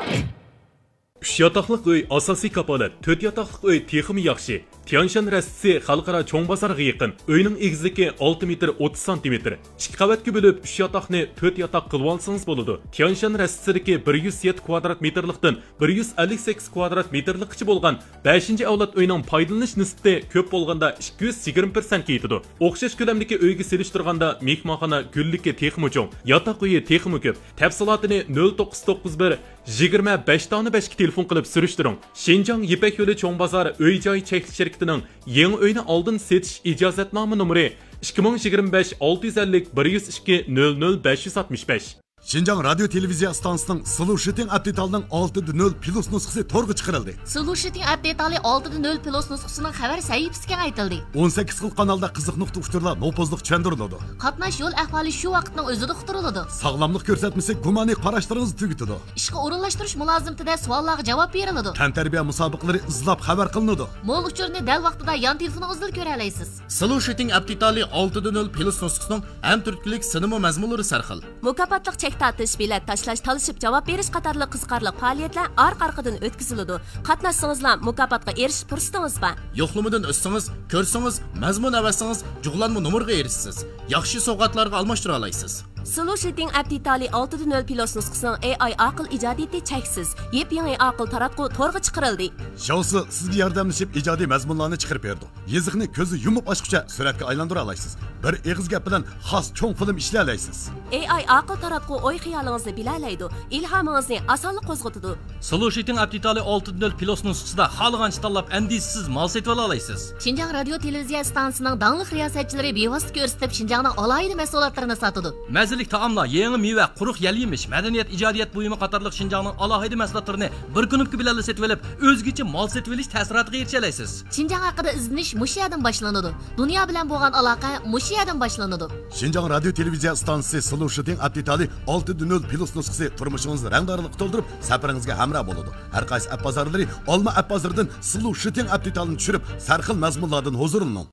3 yataqlıq uy asosiy kapolat, 4 yataqlıq uy texmi yaxshi. Tianshan rastisi xalqaro cho'ng bozorga yaqin. Uyning egizligi 6 metr 30 cm. 2 qavatga bo'lib 3 yataqni 4 yataq qilib olsangiz bo'ladi. Tianshan rastisidagi 107 kvadrat metrlikdan 158 kvadrat metrlikcha bo'lgan 5-avlod uyning foydalanish nisbati ko'p bo'lganda 220% yetadi. O'xshash ko'lamdagi uyga selishtirganda mehmonxona gulligi texmi cho'ng, yataq uyi texmi ko'p. Tafsilotini 0991 25 dona 5 ga telefon qilib surishtiring. Shinjang Yipak yo'li cho'ng bozor uy-joy cheklanish shirkatining yangi uyni oldin setish ijozatnoma nomeri 2025 650 102 00 565. Şinjan Radyo Televiziya Stansiyasining Solution Update'ning 6.0 plus nusxasi to'rga chiqarildi. Solution Update'li 6.0 plus nusxasining xabar sahifasiga aytildi. 18 xil kanalda qiziq uchurlar nopozliq tushuntiriladi. Qatnash yo'l ahvoli shu vaqtning o'zida uqtiriladi. Sog'lomlik ko'rsatmasi gumoniy qarashlaringizni tugitadi. Ishga o'rinlashtirish mulozimtida savollarga javob beriladi. Tantarbiya musobaqalari izlab xabar qilinadi. Mo'l uchurni dal vaqtida yon telefoningizda ko'ra olasiz. Solution Update'li 6.0 plus nusxasining ham turklik sinema mazmunlari sarxil. Mukofotliq tatish, bilet tashlash, talishib javob berish qatorli qiziqarli faoliyatlar orqa-orqadan o'tkaziladi. Qatnashsangizlar mukofotga erishish fursatingiz bor. Yo'qlamadan o'tsangiz, ko'rsangiz, mazmun avasangiz, jug'lanma nomerga erishsiz. Yaxshi sovg'atlarga almashtira olasiz. Solution Update'li 6.0 plus nusxasining AI aql ijodiyati cheksiz. Yep-yangi aql taratqu to'rga chiqarildi. Shousi sizga yordamlashib ijodiy mazmunlarni chiqarib berdi. Yeziqni ko'zi yumib ochguncha suratga aylantira olasiz. Bir eg'iz gap bilan xos cho'ng film ishlay olasiz. AI aql taratqu o'y xiyolingizni bilalaydi, ilhomingizni osonlik qo'zg'atadi. Solution Update'li 6.0 plus nusxasida xohlagancha tanlab andisiz mal setib olasiz. Shinjang radio televiziya stansiyasining dangliq riyosatchilari bevosita ko'rsatib Shinjangning alohida mahsulotlarini sotadi. Mazalik taomlar, yangi meva, quruq yal-yemish, madaniyat, ijodiyat buyumi qatorliq Shinjangning alohida mahsulotlarini bir kunlik bilan setib olib, o'zgacha mal setib olish ta'siriga erisha olasiz. Shinjang haqida izlanish mush yerdan boshlanadi. Dunyo bilan bo'lgan aloqa mush yerdan boshlanadi. Shinjang radio televiziya stansiyasi Solution Update'li 6.0 plus nusxasi turmushingizni rangdorlik to'ldirib, safaringizga hamroh bo'ladi. Har qaysi app bozorlari Olma app bozoridan Solution Update'ni tushirib, sarxil mazmunlardan huzurlaning.